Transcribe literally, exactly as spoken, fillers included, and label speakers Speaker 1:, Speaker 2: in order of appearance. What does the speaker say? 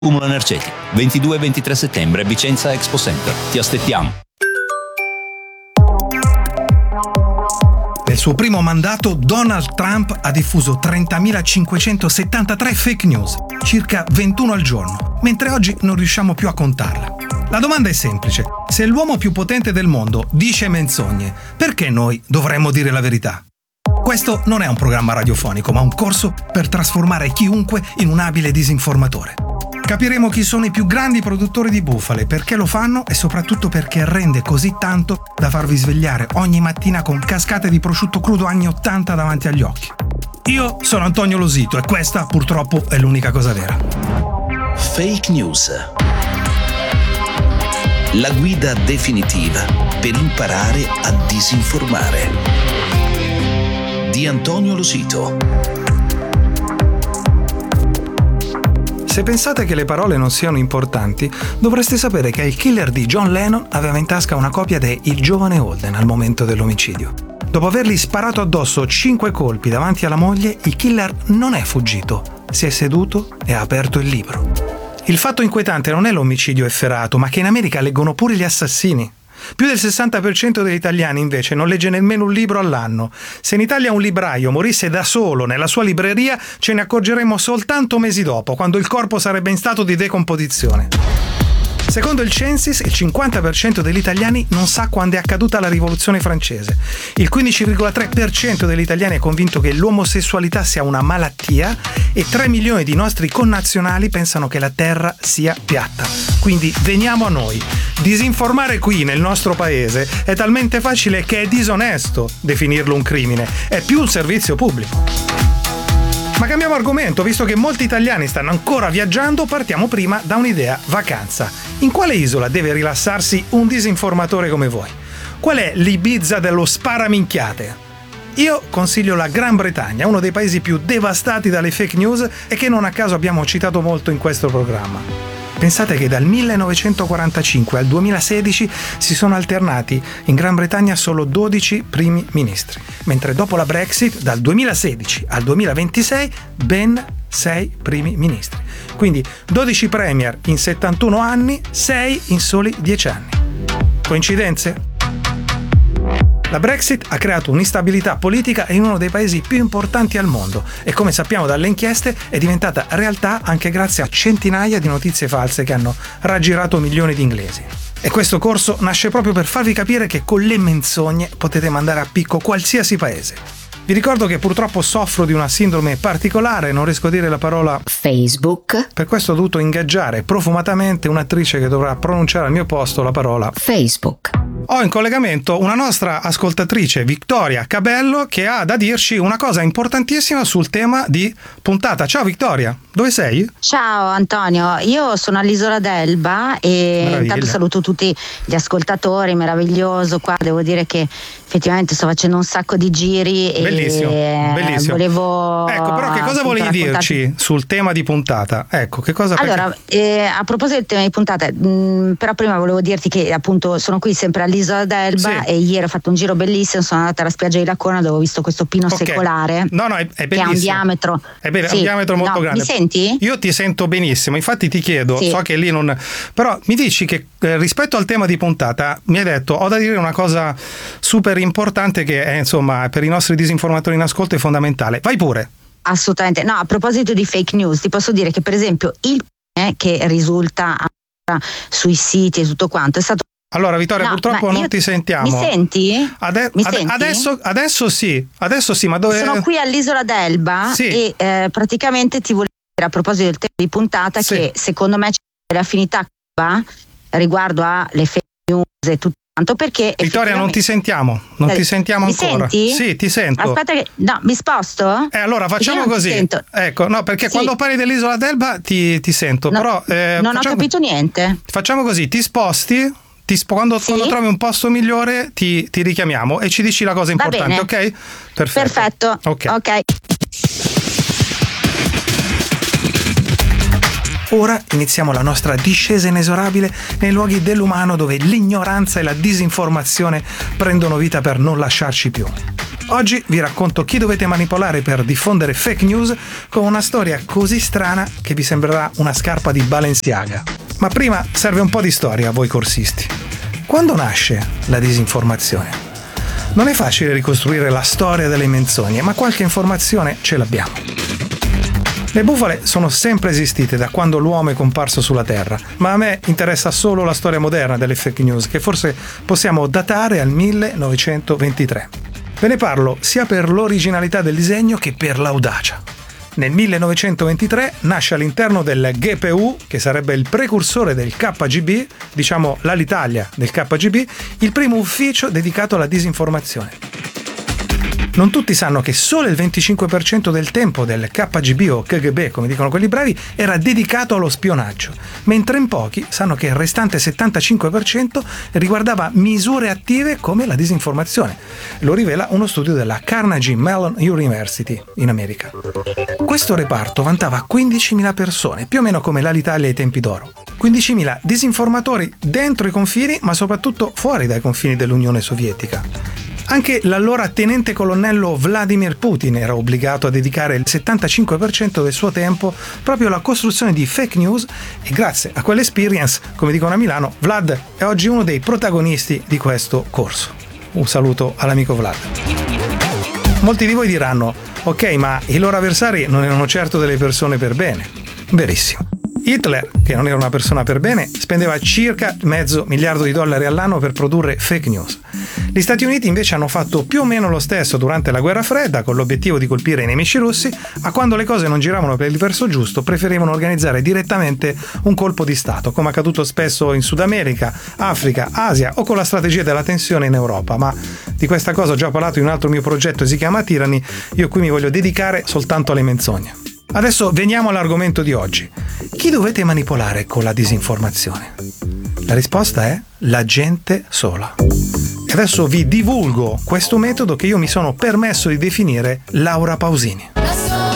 Speaker 1: Cumulo Energetico, ventidue e ventitré settembre, Vicenza Expo Center. Ti aspettiamo.
Speaker 2: Nel suo primo mandato, Donald Trump ha diffuso trentamilacinquecentosettantatré fake news, circa ventuno al giorno, mentre oggi non riusciamo più a contarla. La domanda è semplice: se l'uomo più potente del mondo dice menzogne, perché noi dovremmo dire la verità? Questo non è un programma radiofonico, ma un corso per trasformare chiunque in un abile disinformatore. Capiremo chi sono i più grandi produttori di bufale, perché lo fanno e soprattutto perché rende così tanto da farvi svegliare ogni mattina con cascate di prosciutto crudo anni ottanta davanti agli occhi. Io sono Antonio Losito e questa purtroppo è l'unica cosa vera.
Speaker 3: Fake News. La guida definitiva per imparare a disinformare. Di Antonio Losito.
Speaker 2: Se pensate che le parole non siano importanti, dovreste sapere che il killer di John Lennon aveva in tasca una copia di Il giovane Holden al momento dell'omicidio. Dopo avergli sparato addosso cinque colpi davanti alla moglie, il killer non è fuggito, si è seduto e ha aperto il libro. Il fatto inquietante non è l'omicidio efferato, ma che in America leggono pure gli assassini. Più del sessanta per cento degli italiani invece non legge nemmeno un libro all'anno. Se in Italia un libraio morisse da solo nella sua libreria, ce ne accorgeremmo soltanto mesi dopo, quando il corpo sarebbe in stato di decomposizione. Secondo il Censis, il cinquanta per cento degli italiani non sa quando è accaduta la rivoluzione francese. Il quindici virgola tre per cento degli italiani è convinto che l'omosessualità sia una malattia e tre milioni di nostri connazionali pensano che la terra sia piatta. Quindi veniamo a noi. Disinformare qui nel nostro paese è talmente facile che è disonesto definirlo un crimine, è più un servizio pubblico. Ma cambiamo argomento, visto che molti italiani stanno ancora viaggiando, partiamo prima da un'idea: vacanza. In quale isola deve rilassarsi un disinformatore come voi? Qual è l'Ibiza dello sparaminchiate? Io consiglio la Gran Bretagna, uno dei paesi più devastati dalle fake news e che non a caso abbiamo citato molto in questo programma. Pensate che dal millenovecentoquarantacinque al duemilasedici si sono alternati in Gran Bretagna solo dodici primi ministri, mentre dopo la Brexit dal duemilasedici al duemilaventisei ben sei primi ministri. Quindi dodici premier in settantuno anni, sei in soli dieci anni. Coincidenze? La Brexit ha creato un'instabilità politica in uno dei paesi più importanti al mondo e, come sappiamo dalle inchieste, è diventata realtà anche grazie a centinaia di notizie false che hanno raggirato milioni di inglesi. E questo corso nasce proprio per farvi capire che con le menzogne potete mandare a picco qualsiasi paese. Vi ricordo che purtroppo soffro di una sindrome particolare, non riesco a dire la parola
Speaker 4: Facebook.
Speaker 2: Per questo ho dovuto ingaggiare profumatamente un'attrice che dovrà pronunciare al mio posto la parola
Speaker 4: Facebook.
Speaker 2: Ho in collegamento una nostra ascoltatrice, Vittoria Cabello, che ha da dirci una cosa importantissima sul tema di puntata. Ciao Vittoria, dove sei?
Speaker 4: Ciao Antonio, io sono all'Isola d'Elba e
Speaker 2: Meraviglia.
Speaker 4: Intanto saluto tutti gli ascoltatori, meraviglioso qua, devo dire che effettivamente sto facendo un sacco di giri e
Speaker 2: Bellissimo, bellissimo.
Speaker 4: volevo
Speaker 2: Ecco, però che cosa volevi
Speaker 4: raccontarti...
Speaker 2: dirci sul tema di puntata? Ecco, che cosa
Speaker 4: Allora,
Speaker 2: perché...
Speaker 4: eh, a proposito del tema di puntata, mh, però prima volevo dirti che appunto sono qui sempre all'Isola d'Elba,
Speaker 2: sì.
Speaker 4: E ieri ho fatto un giro bellissimo, sono andata alla spiaggia di Lacona dove ho visto questo pino
Speaker 2: Okay.
Speaker 4: secolare.
Speaker 2: No, no, è, è
Speaker 4: che ha un
Speaker 2: bellissimo.
Speaker 4: diametro.
Speaker 2: È be-
Speaker 4: Sì.
Speaker 2: un diametro molto
Speaker 4: No,
Speaker 2: grande.
Speaker 4: Mi senti?
Speaker 2: Io ti sento benissimo, infatti ti chiedo,
Speaker 4: Sì.
Speaker 2: so che lì non... Però mi dici che eh, rispetto al tema di puntata, mi hai detto, ho da dire una cosa super importante che è, insomma, per i nostri disinformatori in ascolto è fondamentale. Vai pure.
Speaker 4: Assolutamente. No, a proposito di fake news, ti posso dire che per esempio il eh, che risulta sui siti e tutto quanto è stato...
Speaker 2: Allora Vittoria,
Speaker 4: No,
Speaker 2: purtroppo
Speaker 4: ma
Speaker 2: non
Speaker 4: io-
Speaker 2: ti sentiamo.
Speaker 4: Mi senti?
Speaker 2: Ade-
Speaker 4: Mi
Speaker 2: ade-
Speaker 4: senti?
Speaker 2: Adesso, adesso sì, adesso sì, ma dove...
Speaker 4: Sono qui all'Isola d'Elba
Speaker 2: Sì.
Speaker 4: e eh, praticamente ti volevo dire a proposito del tema di puntata
Speaker 2: Sì.
Speaker 4: che secondo me c'è delle affinità qua riguardo alle fake news e tutto quanto, perché
Speaker 2: Vittoria, non ti sentiamo, non
Speaker 4: Eh,
Speaker 2: ti sentiamo
Speaker 4: mi
Speaker 2: ancora.
Speaker 4: senti?
Speaker 2: Sì, ti sento.
Speaker 4: Aspetta che... No, mi sposto?
Speaker 2: Eh, allora facciamo
Speaker 4: Perché non ti
Speaker 2: così.
Speaker 4: sento?
Speaker 2: Ecco, no, perché
Speaker 4: Sì.
Speaker 2: quando parli dell'Isola d'Elba ti, ti sento,
Speaker 4: No,
Speaker 2: però eh,
Speaker 4: non
Speaker 2: facciamo,
Speaker 4: ho capito niente.
Speaker 2: facciamo così, ti sposti, ti sp- quando,
Speaker 4: Sì.
Speaker 2: quando trovi un posto migliore ti, ti richiamiamo e ci dici la cosa
Speaker 4: Va
Speaker 2: importante,
Speaker 4: bene.
Speaker 2: ok? Perfetto.
Speaker 4: Perfetto.
Speaker 2: Ok.
Speaker 4: Ok.
Speaker 2: Ora iniziamo la nostra discesa inesorabile nei luoghi dell'umano dove l'ignoranza e la disinformazione prendono vita per non lasciarci più. Oggi vi racconto chi dovete manipolare per diffondere fake news con una storia così strana che vi sembrerà una scarpa di Balenciaga. Ma prima serve un po' di storia a voi corsisti. Quando nasce la disinformazione? Non è facile ricostruire la storia delle menzogne, ma qualche informazione ce l'abbiamo. Le bufale sono sempre esistite da quando l'uomo è comparso sulla Terra, ma a me interessa solo la storia moderna delle fake news, che forse possiamo datare al millenovecentoventitré. Ve ne parlo sia per l'originalità del disegno che per l'audacia. Nel millenovecentoventitré nasce all'interno del G P U, che sarebbe il precursore del K G B, diciamo l'Alitalia del K G B, il primo ufficio dedicato alla disinformazione. Non tutti sanno che solo il venticinque per cento del tempo del K G B o K G B, come dicono quelli bravi, era dedicato allo spionaggio, mentre in pochi sanno che il restante settantacinque per cento riguardava misure attive come la disinformazione. Lo rivela uno studio della Carnegie Mellon University in America. Questo reparto vantava quindicimila persone, più o meno come l'Alitalia ai tempi d'oro. quindicimila disinformatori dentro i confini, ma soprattutto fuori dai confini dell'Unione Sovietica. Anche l'allora tenente colonnello Vladimir Putin era obbligato a dedicare il settantacinque per cento del suo tempo proprio alla costruzione di fake news e grazie a quell'experience, come dicono a Milano, Vlad è oggi uno dei protagonisti di questo corso. Un saluto all'amico Vlad. Molti di voi diranno, ok, ma i loro avversari non erano certo delle persone per bene. Verissimo. Hitler, che non era una persona per bene, spendeva circa mezzo miliardo di dollari all'anno per produrre fake news. Gli Stati Uniti invece hanno fatto più o meno lo stesso durante la guerra fredda, con l'obiettivo di colpire i nemici russi, ma quando le cose non giravano per il verso giusto preferivano organizzare direttamente un colpo di Stato, come accaduto spesso in Sud America, Africa, Asia o con la strategia della tensione in Europa. Ma di questa cosa ho già parlato in un altro mio progetto, si chiama Tyranny, io qui mi voglio dedicare soltanto alle menzogne. Adesso veniamo all'argomento di oggi. Chi dovete manipolare con la disinformazione? La risposta è la gente sola. E adesso vi divulgo questo metodo che io mi sono permesso di definire Laura Pausini.